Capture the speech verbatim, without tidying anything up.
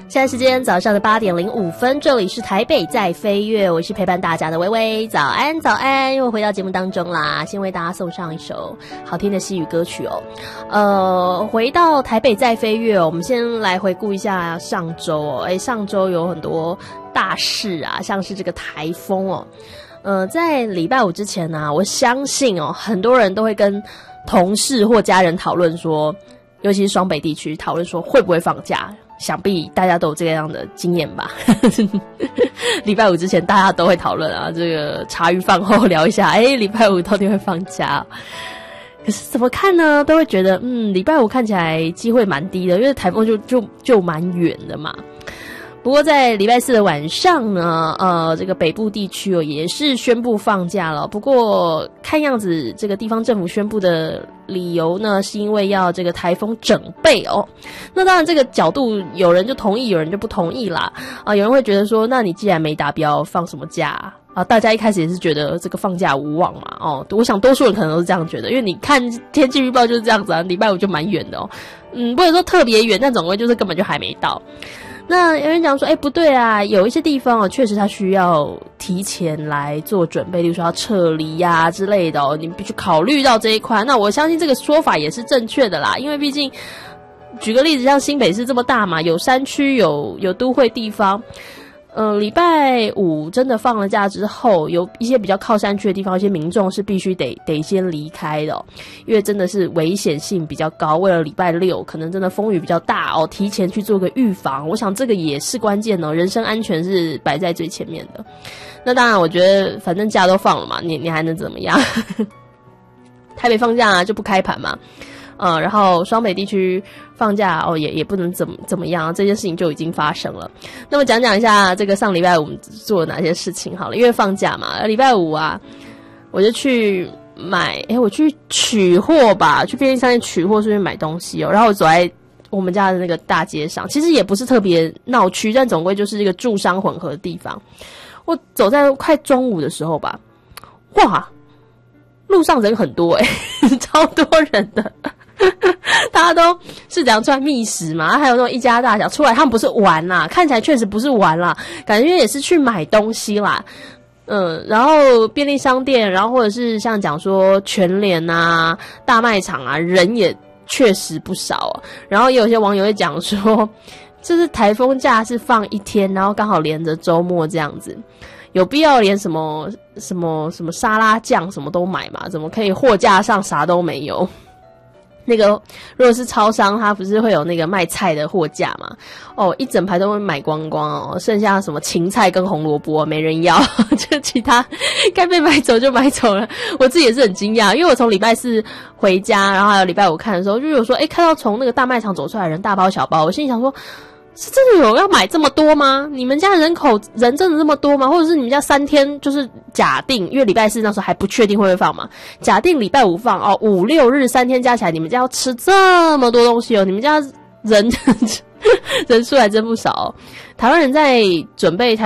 现在时间早上的八点零五分，这里是台北在飞跃，我是陪伴大家的微微，早安早安，又回到节目当中啦，先为大家送上一首好听的西语歌曲哦。呃，回到台北在飞跃，我们先来回顾一下上周哦，诶，上周有很多大事啊，像是这个台风哦。呃，在礼拜五之前呢、啊，我相信哦，很多人都会跟同事或家人讨论说，尤其是双北地区讨论说会不会放假。想必大家都有这样的经验吧。礼拜五之前大家都会讨论啊，这个茶余饭后聊一下，诶，礼拜五到底会放假？可是怎么看呢？都会觉得，嗯，礼拜五看起来机会蛮低的，因为台风就就就蛮远的嘛。不过在礼拜四的晚上呢，呃，这个北部地区哦也是宣布放假了。不过看样子这个地方政府宣布的理由呢，是因为要这个台风整备哦。那当然这个角度有人就同意，有人就不同意啦。啊、呃，有人会觉得说，那你既然没达标，放什么假啊？啊，大家一开始也是觉得这个放假无望嘛。哦，我想多数人可能都是这样觉得，因为你看天气预报就是这样子啊，礼拜五就蛮远的哦。嗯，不能说特别远，但总归就是根本就还没到。那有人讲说，哎，不对啊，有一些地方哦，确实它需要提前来做准备，例如说要撤离呀、啊、之类的哦，你必须考虑到这一块。那我相信这个说法也是正确的啦，因为毕竟，举个例子，像新北市这么大嘛，有山区，有有都会地方。呃，礼拜五真的放了假之后，有一些比较靠山区的地方，一些民众是必须得得先离开的、哦，因为真的是危险性比较高。为了礼拜六可能真的风雨比较大哦，提前去做个预防，我想这个也是关键哦，人身安全是摆在最前面的。那当然，我觉得反正假都放了嘛，你你还能怎么样？台北放假、啊、就不开盘嘛。呃，然后双北地区放假哦，也也不能怎么怎么样，这件事情就已经发生了。那么讲讲一下这个上礼拜我们做了哪些事情好了，因为放假嘛，礼拜五啊，我就去买，诶，我去取货吧，去便利商店取货，顺便买东西哦。然后我走在我们家的那个大街上，其实也不是特别闹区，但总归就是一个住商混合的地方。我走在快中午的时候吧，哇，路上人很多诶、欸、超多人的。大家都是怎样穿觅食嘛，还有那种一家大小出来，他们不是玩啦，看起来确实不是玩啦，感觉也是去买东西啦。嗯，然后便利商店，然后或者是像讲说全联啊、大卖场啊，人也确实不少、啊。然后也有些网友会讲说，这是台风假是放一天，然后刚好连着周末这样子。有必要连什么什么什么沙拉酱什么都买嘛？怎么可以货架上啥都没有？那个如果是超商，它不是会有那个卖菜的货架嘛？哦，一整排都会买光光哦，剩下什么芹菜跟红萝卜没人要，就其他该被买走就买走了。我自己也是很惊讶，因为我从礼拜四回家，然后还有礼拜五看的时候，就有说，诶，看到从那个大卖场走出来的人大包小包，我心里想说，是真的有要买这么多吗？你们家人口人真的这么多吗？或者是你们家三天就是假定，因为礼拜四那时候还不确定会不会放嘛，假定礼拜五放哦，五六日三天加起来，你们家要吃这么多东西哦，你们家人人数还真不少、哦。台湾人在准备台